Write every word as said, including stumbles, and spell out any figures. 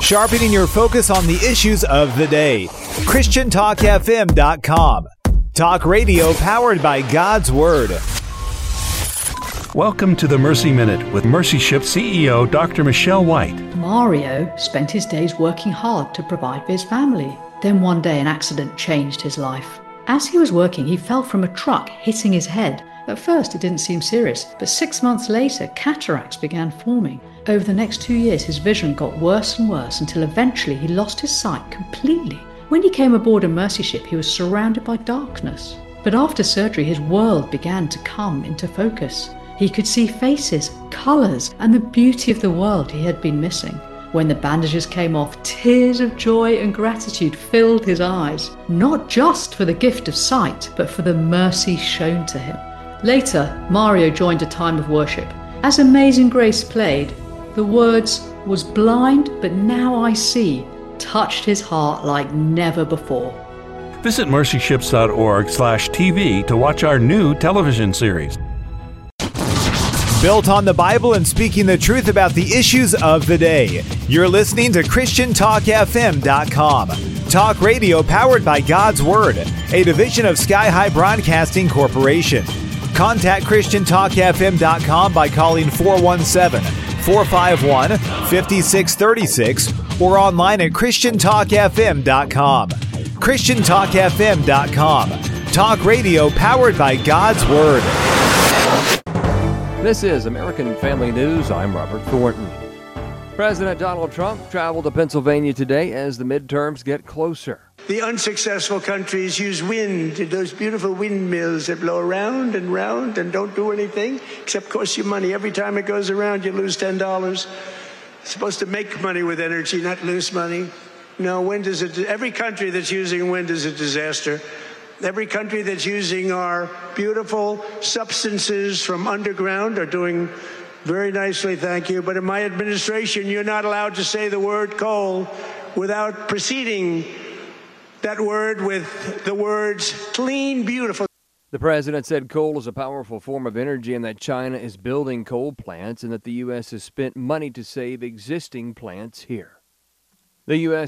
sharpening your focus on the issues of the day. Christian Talk F M dot com. Talk radio powered by God's Word. Welcome to the Mercy Minute with Mercy Ship C E O Doctor Michelle White. Mario spent his days working hard to provide for his family. Then one day an accident changed his life. As he was working, he fell from a truck, hitting his head. At first it didn't seem serious, but six months later cataracts began forming. Over the next two years his vision got worse and worse until eventually he lost his sight completely. When he came aboard a Mercy Ship, he was surrounded by darkness. But after surgery his world began to come into focus. He could see faces, colours, and the beauty of the world he had been missing. When the bandages came off, tears of joy and gratitude filled his eyes, not just for the gift of sight, but for the mercy shown to him. Later, Mario joined a time of worship. As Amazing Grace played, the words, "was blind, but now I see," touched his heart like never before. Visit mercy ships dot org slash T V to watch our new television series. Built on the Bible and speaking the truth about the issues of the day. You're listening to Christian Talk F M dot com. Talk radio powered by God's Word, a division of Sky High Broadcasting Corporation. Contact Christian Talk F M dot com by calling four one seven, four five one, five six three six or online at Christian Talk F M dot com. Christian Talk F M dot com. Talk radio powered by God's Word. This is American Family News. I'm Robert Thornton. President Donald Trump traveled to Pennsylvania today as the midterms get closer. The unsuccessful countries use wind, those beautiful windmills that blow around and round and don't do anything except cost you money. Every time it goes around, you lose ten dollars. It's supposed to make money with energy, not lose money. No, wind is a, every country that's using wind is a disaster. Every country that's using our beautiful substances from underground are doing very nicely, thank you. But in my administration, you're not allowed to say the word coal without preceding that word with the words clean, beautiful. The president said coal is a powerful form of energy and that China is building coal plants and that the U S has spent money to save existing plants here. The U S